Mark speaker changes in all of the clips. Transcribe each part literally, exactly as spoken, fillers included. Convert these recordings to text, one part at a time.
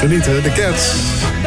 Speaker 1: Genieten, de Cats.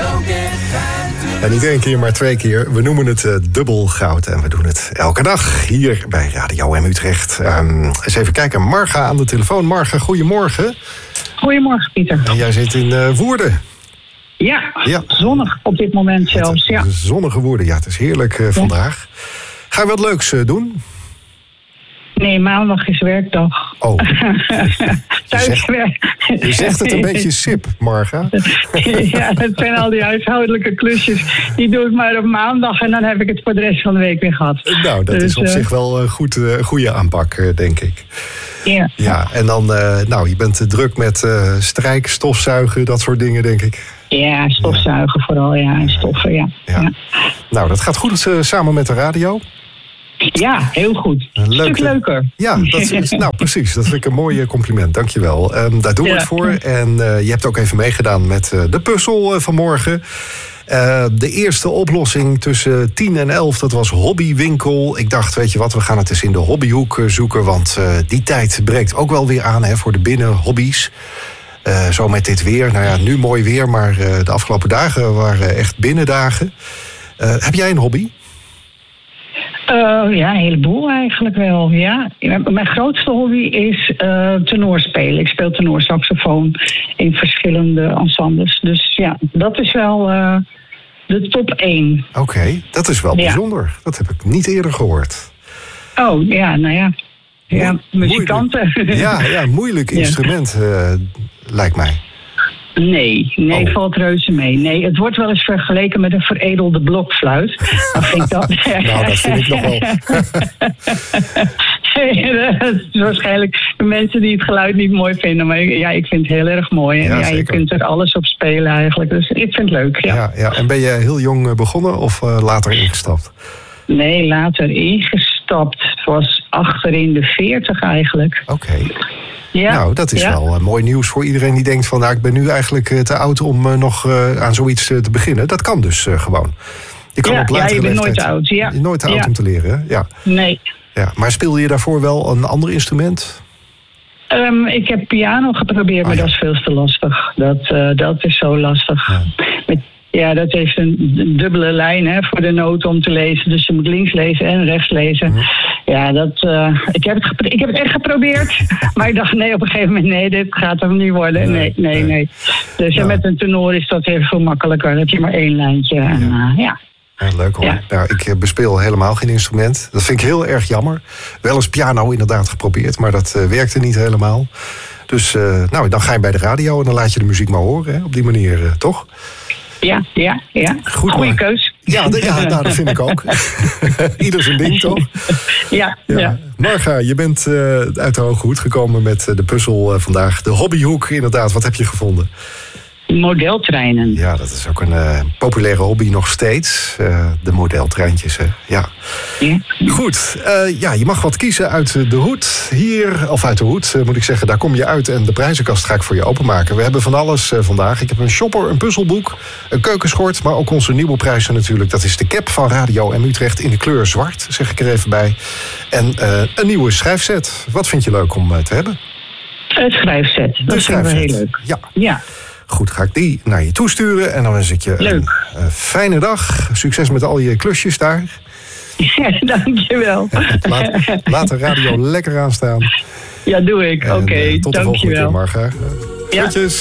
Speaker 1: En niet één keer, maar twee keer. We noemen het uh, dubbel goud. En we doen het elke dag hier bij Radio M Utrecht. Um, eens even kijken. Marga aan de telefoon. Marga, goedemorgen.
Speaker 2: Goedemorgen, Pieter.
Speaker 1: En jij zit in uh, Woerden.
Speaker 2: Ja,
Speaker 1: ja,
Speaker 2: zonnig op dit moment zelfs. Ja.
Speaker 1: Zonnige Woerden, ja, het is heerlijk uh, ja. vandaag. Ga je wat leuks uh, doen?
Speaker 2: Nee, maandag is werkdag.
Speaker 1: Oh. je, zegt, je zegt het een beetje sip, Marga.
Speaker 2: Ja, het zijn al die huishoudelijke klusjes. Die doe ik maar op maandag en dan heb ik het voor de rest van de week weer gehad.
Speaker 1: Nou, dat dus, is op uh, zich wel een goed, uh, goede aanpak, uh, denk ik.
Speaker 2: Ja.
Speaker 1: Ja, en dan, uh, nou, je bent uh, druk met uh, strijken, stofzuigen, dat soort dingen, denk ik.
Speaker 2: Ja, stofzuigen ja. vooral, ja, en stoffen, ja.
Speaker 1: ja. ja. Nou, dat gaat goed uh, samen met de radio.
Speaker 2: Ja, heel goed. Een
Speaker 1: Leuk,
Speaker 2: stuk leuker.
Speaker 1: Ja, dat is, nou precies. Dat vind ik een mooi compliment. Dankjewel. Um, daar doen we ja. het voor. En uh, je hebt ook even meegedaan met uh, de puzzel uh, vanmorgen. Uh, de eerste oplossing tussen tien en elf, dat was hobbywinkel. Ik dacht, weet je wat, we gaan het eens in de hobbyhoek zoeken. Want uh, die tijd breekt ook wel weer aan hè, voor de binnenhobby's. Uh, zo met dit weer. Nou ja, nu mooi weer, maar uh, de afgelopen dagen waren echt binnendagen. Uh, heb jij een hobby?
Speaker 2: Uh, ja, een heleboel eigenlijk wel, ja. Mijn grootste hobby is uh, tenorspelen. Ik speel tenorsaxofoon in verschillende ensembles. Dus ja, dat is wel uh, de top één.
Speaker 1: Oké, okay, dat is wel bijzonder. Ja. Dat heb ik niet eerder gehoord.
Speaker 2: Oh, ja, nou ja. Ja, Mo- muzikanten.
Speaker 1: Moeilijk. Ja, ja, moeilijk instrument uh, lijkt mij.
Speaker 2: Nee, nee, oh. valt reuze mee. Nee, het wordt wel eens vergeleken met een veredelde blokfluit. Dan vind ik dat...
Speaker 1: nou, dat vind ik nog wel.
Speaker 2: Dat is waarschijnlijk de mensen die het geluid niet mooi vinden. Maar ja, ik vind het heel erg mooi. En ja, ja, je kunt er alles op spelen eigenlijk. Dus ik vind het leuk, ja.
Speaker 1: ja, ja. En ben je heel jong begonnen of uh, later ingestapt?
Speaker 2: Nee, later ingestapt. Het was achter in de veertig eigenlijk.
Speaker 1: Oké. Okay.
Speaker 2: Ja,
Speaker 1: nou, dat is ja. wel uh, mooi nieuws voor iedereen die denkt van... nou, ik ben nu eigenlijk uh, te oud om uh, nog uh, aan zoiets uh, te beginnen. Dat kan dus uh, gewoon. Je kan
Speaker 2: ja,
Speaker 1: op latere
Speaker 2: ja, je bent
Speaker 1: leeftijd,
Speaker 2: nooit te oud. Ja.
Speaker 1: Je nooit te ja. oud om te leren, hè? Ja.
Speaker 2: Nee.
Speaker 1: Ja, maar speelde je daarvoor wel een ander instrument?
Speaker 2: Um, ik heb piano geprobeerd, maar oh, ja. dat is veel te lastig. Dat, uh, dat is zo lastig. Ja. Met, ja, dat heeft een dubbele lijn hè, voor de noten om te lezen. Dus je moet links lezen en rechts lezen. Hm. Ja, dat, uh, ik, heb het gepro- ik heb het echt geprobeerd. Maar ik dacht, nee, op een gegeven moment, nee, dit gaat hem niet worden. Nee, nee, nee. Dus ja. met een tenor is dat heel veel makkelijker. Dan heb je maar één lijntje. En, uh, ja.
Speaker 1: Ja, leuk hoor.
Speaker 2: Ja.
Speaker 1: Nou, ik bespeel helemaal geen instrument. Dat vind ik heel erg jammer. Wel eens piano inderdaad geprobeerd, maar dat uh, werkte niet helemaal. Dus uh, nou, dan ga je bij de radio en dan laat je de muziek maar horen. Hè, op die manier, uh, toch?
Speaker 2: Ja, ja, ja.
Speaker 1: Goed,
Speaker 2: goeie
Speaker 1: maar...
Speaker 2: keus.
Speaker 1: Ja, d- ja nou, dat vind ik ook. Ieder zijn ding, toch?
Speaker 2: Ja, ja. ja.
Speaker 1: Marga, je bent uh, uit de hoge hoed gekomen met uh, de puzzel uh, vandaag. De hobbyhoek, inderdaad. Wat heb je gevonden?
Speaker 2: Modeltreinen.
Speaker 1: Ja, dat is ook een uh, populaire hobby nog steeds. Uh, de modeltreintjes, hè. Ja.
Speaker 2: ja.
Speaker 1: Goed, uh, ja, je mag wat kiezen uit de hoed. Hier, of uit de hoed, uh, moet ik zeggen. Daar kom je uit en de prijzenkast ga ik voor je openmaken. We hebben van alles uh, vandaag. Ik heb een shopper, een puzzelboek, een keukenschort... maar ook onze nieuwe prijzen natuurlijk. Dat is de cap van Radio M Utrecht in de kleur zwart, zeg ik er even bij. En uh, een nieuwe schrijfset. Wat vind je leuk om uh, te hebben?
Speaker 2: Het schrijfset. Dat vinden we heel leuk.
Speaker 1: Ja.
Speaker 2: ja.
Speaker 1: Goed, ga ik die naar je toesturen. En dan wens ik je
Speaker 2: Leuk.
Speaker 1: een uh, fijne dag. Succes met al je klusjes daar.
Speaker 2: Ja, dankjewel.
Speaker 1: laat, laat de radio lekker aanstaan.
Speaker 2: Ja, doe ik. Oké, okay,
Speaker 1: uh, tot de
Speaker 2: dankjewel.
Speaker 1: volgende keer, Marga.
Speaker 2: Ja.
Speaker 1: Groetjes.